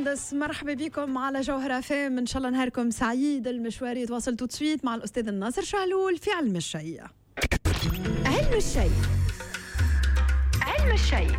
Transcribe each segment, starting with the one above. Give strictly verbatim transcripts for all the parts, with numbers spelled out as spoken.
مهندس، مرحبا بكم على جوهرة فام. ان شاء الله نهاركم سعيد. المشوار يتواصل تو تسويت مع الاستاذ الناصر شهلول في علم الشيء. علم الشيء علم الشيء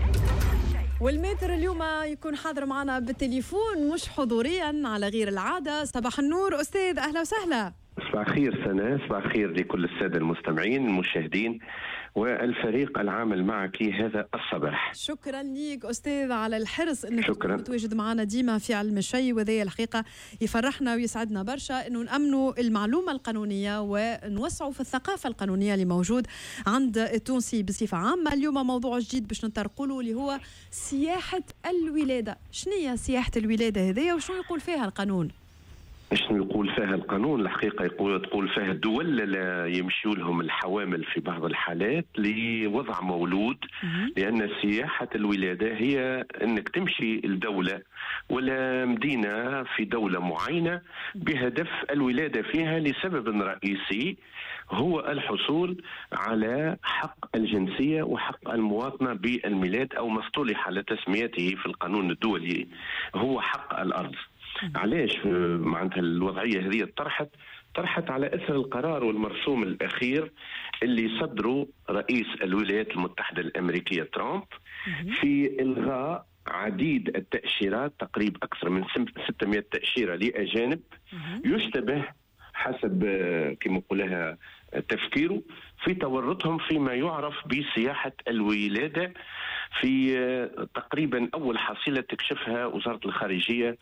والماتر اليوم يكون حاضر معنا بالتليفون مش حضوريا على غير العادة. صباح النور أستاذ، أهلا وسهلا. صباح الخير سنة، صباح الخير لكل السادة المستمعين المشاهدين والفريق العامل معك هذا الصباح. شكرا ليك أستاذ على الحرص أنك شكرا. تتواجد معنا ديما في علم الشيء، وذي الحقيقة يفرحنا ويسعدنا برشا أنه نأمنوا المعلومة القانونية ونوسعوا في الثقافة القانونية اللي موجود عند التونسي بصفة عامة. اليوم موضوع جديد باش نطرقوا له اللي هو سياحة الولادة. شنو هي سياحة الولادة هذه وشنو يقول فيها القانون؟ شنو يقول فيها القانون؟ الحقيقة يقول تقول فيها الدول لا يمشيوا لهم الحوامل في بعض الحالات لوضع مولود، لأن سياحة الولادة هي أنك تمشي الدولة ولا مدينة في دولة معينة بهدف الولادة فيها لسبب رئيسي هو الحصول على حق الجنسية وحق المواطنة بالميلاد، أو ما اصطلح على تسميته في القانون الدولي هو حق الأرض. علاش معناتها الوضعية هذه طرحت طرحت على أثر القرار والمرسوم الأخير اللي صدره رئيس الولايات المتحدة الأمريكية ترامب في إلغاء عديد التأشيرات، تقريبا أكثر من ستمائة تأشيرة لأجانب يشتبه حسب كما نقولها تفكيره في تورطهم فيما يعرف بسياحة الولادة في تقريبا أول حصيلة تكشفها وزارة الخارجية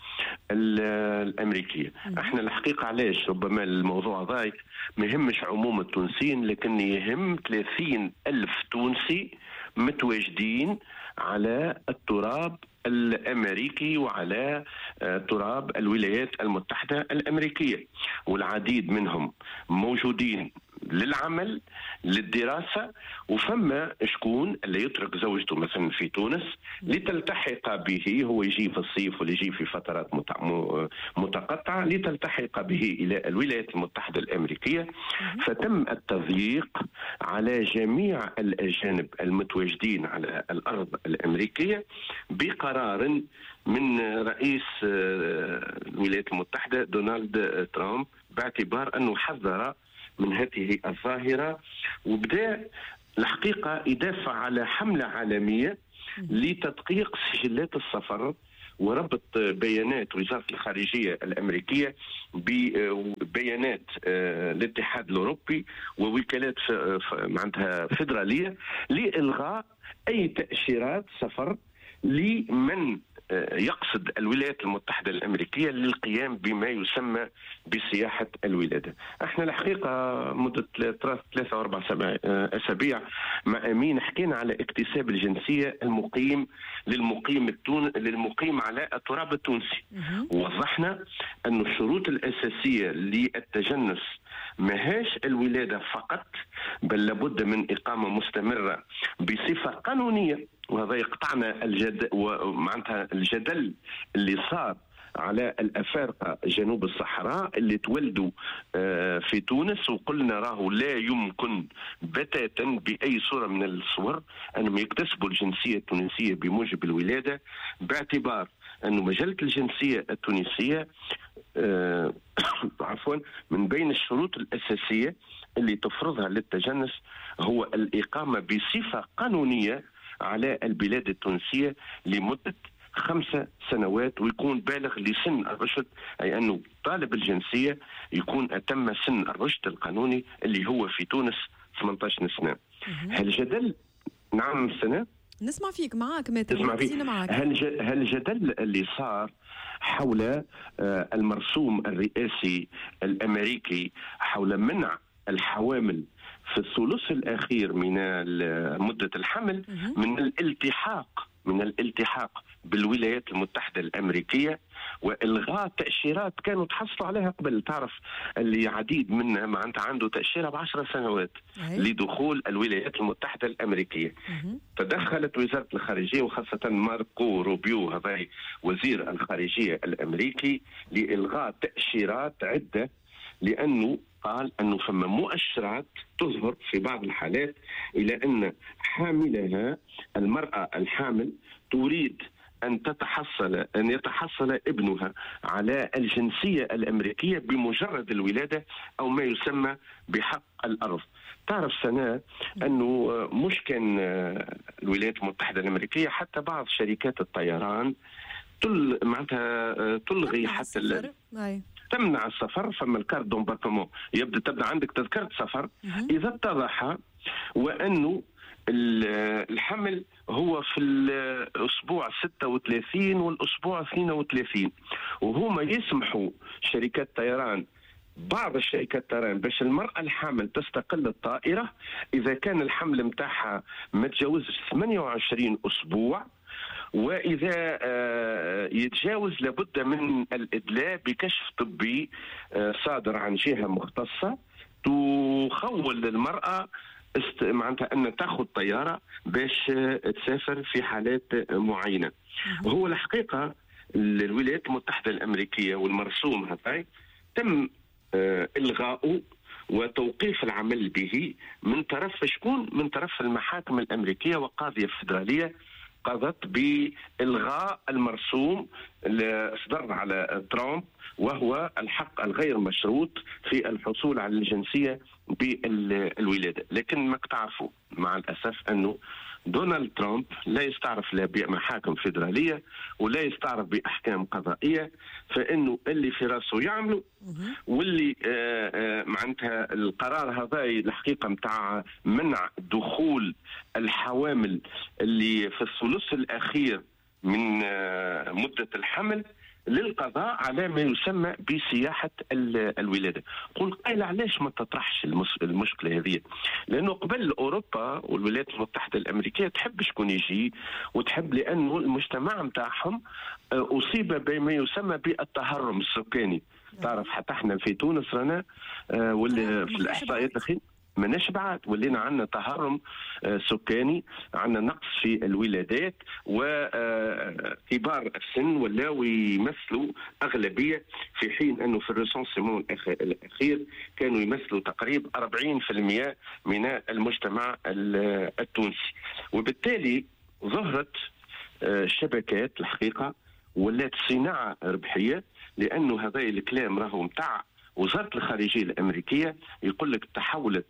الأمريكية. احنا الحقيقة علاش ربما الموضوع ضايق ما يهمش عموم التونسيين، لكن يهم ثلاثين ألف تونسي متواجدين على التراب الأمريكي وعلى تراب الولايات المتحدة الأمريكية، والعديد منهم موجودين للعمل للدراسة، وفما شكون اللي يترك زوجته مثلا في تونس لتلتحق به، هو يجي في الصيف ولا يجي في فترات متقطعة لتلتحق به إلى الولايات المتحدة الأمريكية. فتم التضييق على جميع الأجانب المتواجدين على الأرض الأمريكية بقرار من رئيس الولايات المتحدة دونالد ترامب، باعتبار أنه حذر من هذه الظاهرة، وبدأ الحقيقة يدافع على حملة عالمية لتدقيق سجلات السفر وربط بيانات وزارة الخارجية الأمريكية ببيانات الاتحاد الأوروبي ووكالات معناتها فيدرالية لإلغاء أي تأشيرات سفر لمن يقصد الولايات المتحدة الأمريكية للقيام بما يسمى بسياحة الولادة. احنا الحقيقة مدة ثلاثة أو أربع أسابيع مع أمين حكينا على اكتساب الجنسية المقيم للمقيم التون للمقيم على التراب التونسي، ووضحنا أن الشروط الأساسية للتجنس ماهاش الولادة فقط، بل لابد من إقامة مستمرة بصفة قانونية، وهذا يقطعنا الجدل ومعناتها الجدل اللي صار على الأفارقة جنوب الصحراء اللي تولدوا في تونس، وقلنا راهو لا يمكن بتاتا بأي صورة من الصور أنهم يكتسبوا الجنسية التونسية بموجب الولادة، باعتبار أن مجلة الجنسية التونسية آه عفوا من بين الشروط الأساسية اللي تفرضها للتجنس هو الإقامة بصفة قانونية على البلاد التونسية لمدة خمسة سنوات، ويكون بالغ لسن الرشد، أي أنه طالب الجنسية يكون أتم سن الرشد القانوني اللي هو في تونس ثمانية عشر سنة. هالجدل نعم سنة نسمع فيك معك ما تسمع فيك معك. هالجدل اللي صار حول المرسوم الرئاسي الأمريكي حول منع الحوامل في الثلث الأخير من مدة الحمل من الالتحاق من الالتحاق بالولايات المتحدة الأمريكية، وإلغاء تأشيرات كانوا تحصلوا عليها قبل. تعرف اللي عديد منها ما أنت عنده تأشيرة بعشر سنوات لدخول الولايات المتحدة الأمريكية. تدخلت وزارة الخارجية وخاصة ماركو روبيو هذا وزير الخارجية الأمريكي لإلغاء تأشيرات عدة، لأنه قال أنه فما مؤشرات تظهر في بعض الحالات إلى أن حاملها المرأة الحامل تريد أن تتحصل أن يتحصل ابنها على الجنسية الأمريكية بمجرد الولادة أو ما يسمى بحق الأرض. تعرف سناء أنه مش كان الولايات المتحدة الأمريكية، حتى بعض شركات الطيران تل معناتها تلغي حتى تمنع السفر. فما الكارت دومباركمون يبدا تبدا عندك تذكرة سفر إذا اتضح وأنه الحمل هو في الأسبوع ستة وثلاثين والأسبوع اثنين وثلاثين، وهما يسمحوا شركات طيران بعض الشركات الطيران باش المرأة الحامل تستقل الطائرة إذا كان الحمل متاعها ما تجاوزش ثمانية وعشرين أسبوع، وإذا يتجاوز لابد من الإدلاء بكشف طبي صادر عن جهة مختصة تخول للمرأة است... معناتها أن تأخذ طيارة باش تسافر في حالات معينة. هو الحقيقة الولايات المتحدة الأمريكية والمرسوم هذا تم إلغاؤه وتوقيف العمل به من طرف شكون؟ من طرف المحاكم الأمريكية، وقاضية فيدرالية قضت بإلغاء المرسوم اللي صدر على ترامب، وهو الحق الغير مشروط في الحصول على الجنسية بالولادة. لكن ما تعرفوا مع الأسف أنه دونالد ترامب لا يستعرف لا بمحاكم فيدرالية ولا يستعرف بأحكام قضائية، فإنه اللي في راسه يعمله، واللي آآ آآ معناتها القرار هذا الحقيقة متاع منع دخول الحوامل اللي في الثلث الأخير من مدة الحمل للقضاء على ما يسمى بسياحة الولادة. قل قايل علاش ما تطرحش المشكلة هذه؟ لأنه قبل أوروبا والولايات المتحدة الأمريكية تحب شكون يجي، وتحب لأنه المجتمع متاعهم أصيب بما يسمى بالتهرم السكاني. تعرف حتى احنا في تونس رانا واللي في الإحصائيات الأخيرة مناش بعد ولينا عندنا تهرم سكاني، عندنا نقص في الولادات، وكبار السن ولاو يمثلوا أغلبية، في حين أنه في الريسونسيمون الأخير كانوا يمثلوا تقريبا أربعين بالمئة من المجتمع التونسي. وبالتالي ظهرت شبكات الحقيقة ولات صناعة ربحية، لأنه هذا الكلام راهو متاع وزارة الخارجية الأمريكية، يقول لك تحولت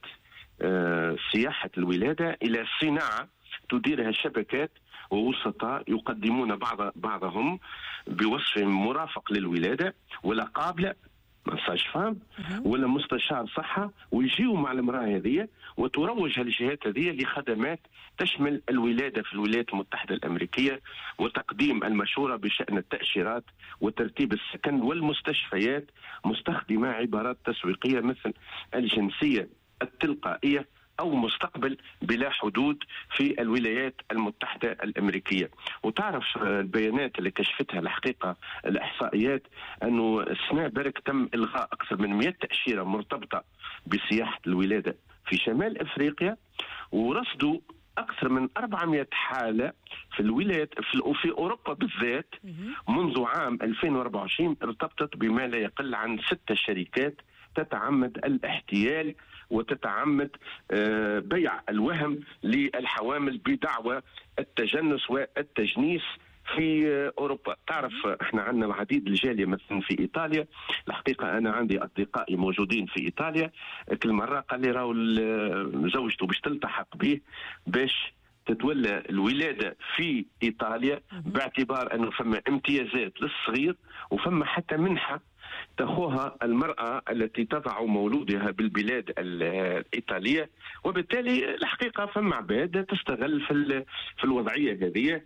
سياحة الولادة إلى صناعة تديرها شبكات ووسطاء يقدمون بعض بعضهم بوصف مرافق للولادة ولا قابلة مساج فام ولا مستشار صحة، ويجيوا مع المرأة هذه وتروج هالجهات هذه لخدمات تشمل الولادة في الولايات المتحدة الأمريكية وتقديم المشورة بشأن التأشيرات وترتيب السكن والمستشفيات، مستخدمة عبارات تسويقية مثل الجنسية التلقائية أو مستقبل بلا حدود في الولايات المتحدة الأمريكية. وتعرف البيانات اللي كشفتها الحقيقة الإحصائيات أنه السنة برك تم إلغاء أكثر من مئة تأشيرة مرتبطة بسياحة الولادة في شمال أفريقيا، ورصدوا أكثر من أربعمئة حالة في الولايات في أوروبا بالذات منذ عام ألفين وأربعة وعشرين ارتبطت بما لا يقل عن ستة شركات تتعمد الاحتيال وتتعمد بيع الوهم للحوامل بدعوى التجنس والتجنيس في أوروبا. تعرف احنا عندنا العديد الجالية مثلا في إيطاليا، الحقيقة أنا عندي أصدقائي موجودين في إيطاليا، كل مرة قال لي راهو زوجته باش تلتحق به باش تتولى الولادة في إيطاليا، باعتبار أنه فما امتيازات للصغير وفما حتى منحة تأخذها المرأة التي تضع مولودها بالبلاد الإيطالية. وبالتالي الحقيقة فما عباد تستغل في في الوضعية هذه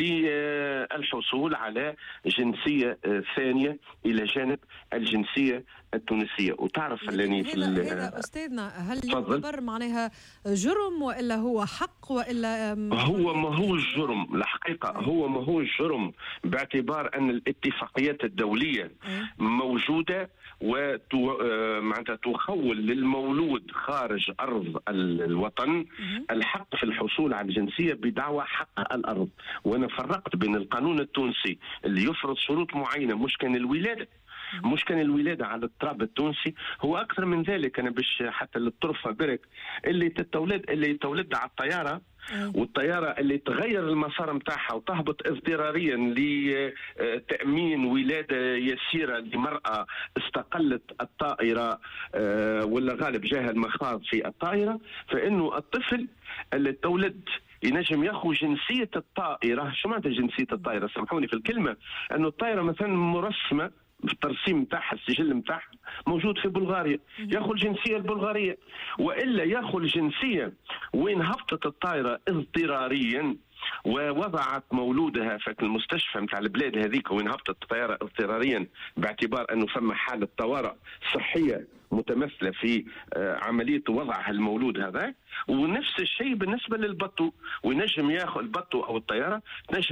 للحصول على جنسية ثانية إلى جانب الجنسية التونسية. وتعرف أنني في هذا أستاذنا هل يعتبر معناها جرم وإلا هو حق وإلا هو ما هو الجرم؟ الحقيقة هو ما هو الجرم باعتبار أن الاتفاقيات الدولية موجودة ومعناتها تخول للمولود خارج أرض الوطن الحق في الحصول على الجنسية بدعوى حق الأرض. وأنا فرقت بين القانون التونسي اللي يفرض شروط معينة مش كان الولادة مش كان الولاده على التراب التونسي، هو اكثر من ذلك. انا باش حتى للطرفه برك اللي تتولد اللي تولد على الطياره، والطياره اللي تغير المسار نتاعها وتهبط اضطراريا لتامين ولاده يسيره لمراه استقلت الطائره ولا غالب جاه المخاض في الطائره، فانه الطفل اللي تولد ينجم ياخذ جنسيه الطائره. شو معناتها جنسيه الطائره؟ سامحوني في الكلمه، انه الطائره مثلا مرسمه في الترسيم نتاعها، السجل نتاعها موجود في بلغاريا، ياخذ الجنسيه البلغاريه، والا ياخذ الجنسيه وين هبطت الطائره اضطراريا ووضعت مولودها في المستشفى نتاع البلاد هذيك وين هبطت الطياره اضطراريا، باعتبار انه فما حاله طوارئ صحيه متمثله في عمليه وضع المولود هذا. ونفس الشيء بالنسبه للبطو، وينجم ياخذ البطو او الطياره تنجم